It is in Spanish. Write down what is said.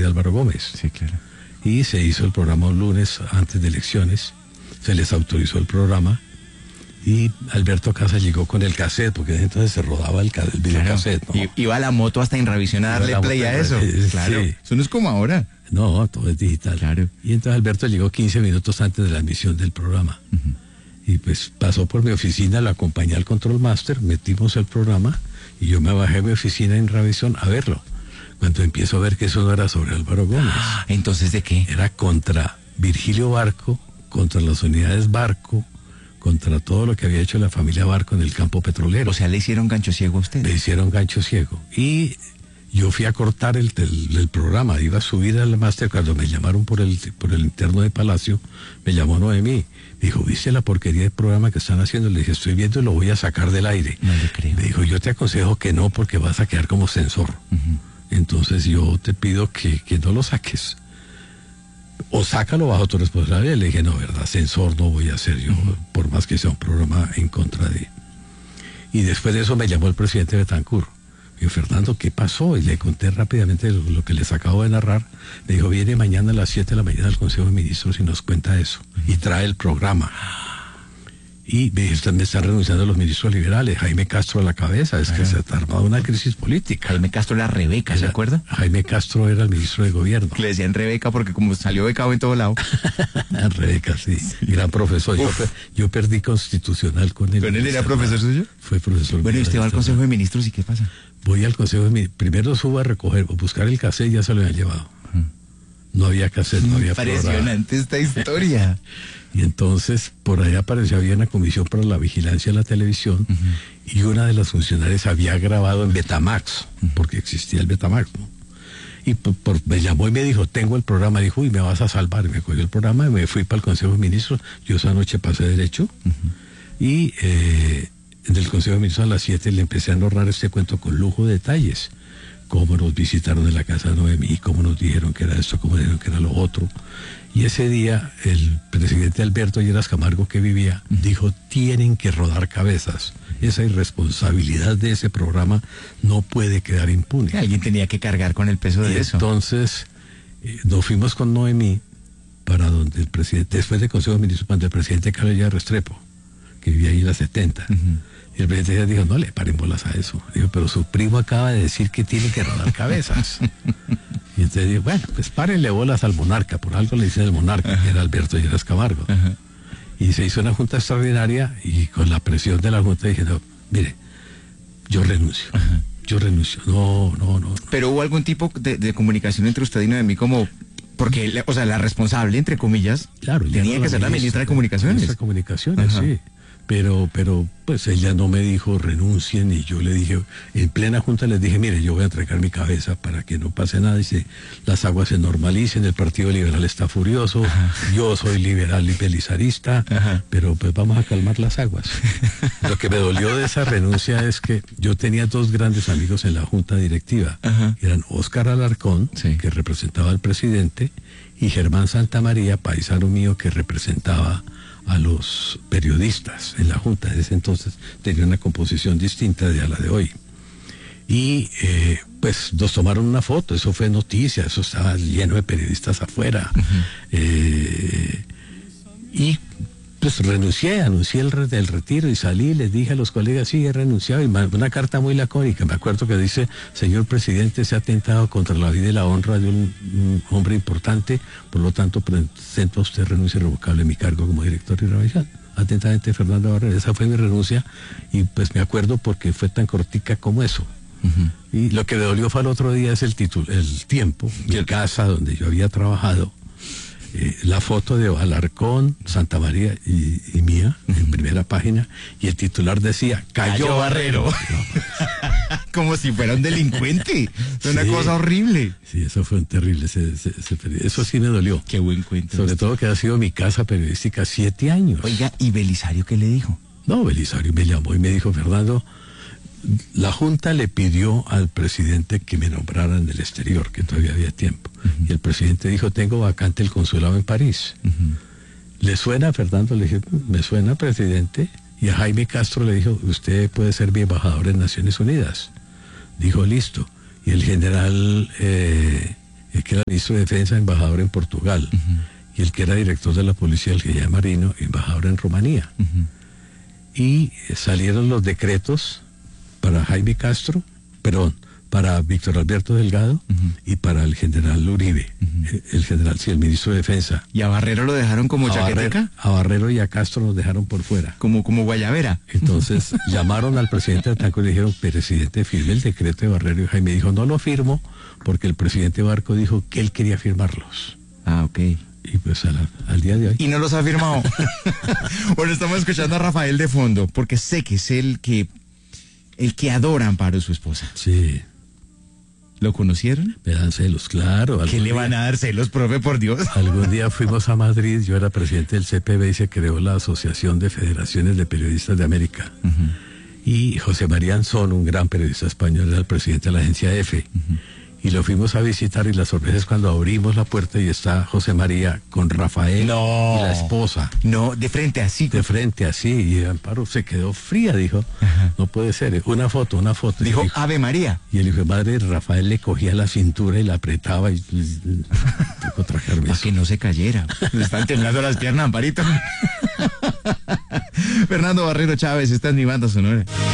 de Álvaro Gómez. Sí, claro. Y se hizo el programa un lunes antes de elecciones, se les autorizó el programa y Alberto Casas llegó con el cassette, porque entonces se rodaba el videocassette, claro. ¿no? Iba a la moto hasta Inravisión a darle play a eso. Claro. Sí. Eso no es como ahora. No, todo es digital. Claro. Y entonces Alberto llegó 15 minutos antes de la emisión del programa. Y pues pasó por mi oficina, lo acompañé al Control Master, metimos el programa y yo me bajé a mi oficina en Ravisión a verlo. Cuando empiezo a ver que eso no era sobre Álvaro Gómez. ¿Entonces de qué? Era contra Virgilio Barco, contra las unidades Barco, contra todo lo que había hecho la familia Barco en el campo petrolero. O sea, le hicieron gancho ciego a usted. Le hicieron gancho ciego. Y yo fui a cortar el programa, iba a subir al máster cuando me llamaron por el interno de Palacio, me llamó Noemí. Me dijo, ¿viste la porquería de programa que están haciendo? Le dije, estoy viendo y lo voy a sacar del aire. No le creo. Me dijo, yo te aconsejo que no, porque vas a quedar como censor. Entonces yo te pido que no lo saques. O sácalo bajo tu responsabilidad. Le dije, no, verdad, censor no voy a ser yo, por más que sea un programa en contra de... Y después de eso me llamó el presidente Betancur. Me dijo, Fernando, ¿qué pasó? Y le conté rápidamente lo que les acabo de narrar. Le dijo, viene mañana a las 7 de la mañana al Consejo de Ministros y nos cuenta eso. Y trae el programa. Y me están renunciando los ministros liberales, Jaime Castro a la cabeza, es que se ha armado una crisis política. Jaime Castro era Rebeca, ¿se acuerda? Jaime Castro era el ministro de gobierno. Le decían Rebeca porque como salió becado en todo lado. Rebeca, sí, gran profesor. Yo perdí constitucional con él. ¿Con él era profesor suyo? Fue profesor. Bueno, y usted va al Consejo de Ministros y ¿qué pasa? Voy al Consejo de Ministros, primero subo a buscar el cassette, ya se lo habían llevado. No había cassette, no había programa. Impresionante esta historia. Y entonces por ahí apareció, había una comisión para la vigilancia de la televisión y una de las funcionarias había grabado en Betamax, porque existía el Betamax, ¿no? Y me llamó y me dijo, tengo el programa, dijo, uy, me vas a salvar. Y me cogió el programa y me fui para el Consejo de Ministros. Yo esa noche pasé derecho y en el Consejo de Ministros a las 7 le empecé a narrar este cuento con lujo de detalles. Cómo nos visitaron en la casa de Noemí, cómo nos dijeron que era esto, cómo dijeron que era lo otro. Y ese día el presidente Alberto Lleras Camargo, que vivía, dijo, tienen que rodar cabezas. Esa irresponsabilidad de ese programa no puede quedar impune. Alguien tenía que cargar con el peso de eso. Entonces nos fuimos con Noemí para donde el presidente, después del Consejo de Ministros, donde el presidente Carlos Lleras Restrepo, que vivía ahí en la 70. Y el presidente dijo, no le paren bolas a eso. Dijo, pero su primo acaba de decir que tiene que rodar cabezas. Y entonces dijo, bueno, pues párenle bolas al monarca. Por algo le dicen el monarca, que era Alberto Lleras Camargo. Y se hizo una junta extraordinaria y con la presión de la junta dije, no, mire, yo renuncio. Yo renuncio. No. Pero hubo algún tipo de comunicación entre usted y Noemí como... Porque, o sea, la responsable, entre comillas, claro, tenía que ser la ministra de Comunicaciones. Ministra de Comunicaciones, sí. Pero, pues ella no me dijo renuncien y yo le dije, en plena junta les dije, mire, yo voy a entregar mi cabeza para que no pase nada y las aguas se normalicen, el Partido Liberal está furioso, yo soy liberal y belizarista, pero pues vamos a calmar las aguas. Lo que me dolió de esa renuncia es que yo tenía dos grandes amigos en la junta directiva, eran Óscar Alarcón, que representaba al presidente, y Germán Santamaría, paisano mío, que representaba a los periodistas en la Junta. En ese entonces tenía una composición distinta de a la de hoy. Y pues nos tomaron una foto, eso fue noticia, eso estaba lleno de periodistas afuera. Y pues anuncié el retiro y salí, les dije a los colegas, sí, he renunciado, y una carta muy lacónica, me acuerdo que dice, señor presidente, se ha atentado contra la vida y la honra de un hombre importante, por lo tanto presento a usted renuncia irrevocable en mi cargo como director de Ravisión. Atentamente, Fernando Barrera. Esa fue mi renuncia y pues me acuerdo porque fue tan cortica como eso. Y lo que me dolió fue al otro día es el tiempo, mi casa donde yo había trabajado. La foto de Alarcón, Santa María y mía, en primera página, y el titular decía, cayó Barrero. Como si fuera un delincuente. Es una cosa horrible. Sí, eso fue terrible. Eso sí me dolió. Qué buen cuento. Sobre todo que ha sido mi casa periodística 7 años. Oiga, ¿y Belisario qué le dijo? No, Belisario me llamó y me dijo, Fernando, la Junta le pidió al presidente que me nombrara en el exterior, que todavía había tiempo. Y el presidente dijo, tengo vacante el consulado en París. ¿Le suena, Fernando? Le dije, me suena, presidente. Y a Jaime Castro le dijo, usted puede ser mi embajador en Naciones Unidas. Dijo, listo. Y el general el que era ministro de Defensa, embajador en Portugal, y el que era director de la policía, el Guillermo Marino, embajador en Rumanía. Y salieron los decretos para Jaime Castro, perdón, para Víctor Alberto Delgado y para el general Uribe, el general, sí, el ministro de Defensa. ¿Y a Barrero lo dejaron como chaqueteca? A Barrero y a Castro los dejaron por fuera. Como guayabera. Entonces llamaron al presidente Atanco y le dijeron, presidente, firme el decreto de Barrero, y Jaime dijo, no lo firmo, porque el presidente Barco dijo que él quería firmarlos. Ah, ok. Y pues al día de hoy. Y no los ha firmado. Bueno, estamos escuchando a Rafael de fondo, porque sé que es el que adora a Amparo, su esposa. Sí. ¿Lo conocieron? Me dan celos, claro. ¿Qué le van a dar celos, profe, por Dios? Algún día fuimos a Madrid, yo era presidente del CPB y se creó la Asociación de Federaciones de Periodistas de América. Y José María Anzón, un gran periodista español, era el presidente de la agencia EFE. Y lo fuimos a visitar, y la sorpresa es cuando abrimos la puerta y está José María con Rafael y la esposa. No, de frente así. De frente así, y Amparo se quedó fría, dijo, no puede ser, una foto. Dijo, Ave María. Y el hijo de madre, Rafael le cogía la cintura y la apretaba y tocó trajeron para que no se cayera. Le están temblando las piernas, Amparito. Fernando Barrero Chávez, esta es mi banda sonora.